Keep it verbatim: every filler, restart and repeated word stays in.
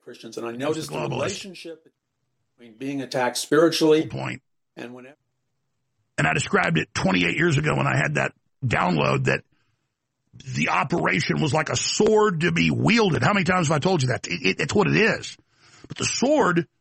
Christians. And I noticed the, the relationship between being attacked spiritually Good point. and whenever. And I described it twenty-eight years ago when I had that download that the operation was like a sword to be wielded. How many times have I told you that? It, it, it's what it is. But the sword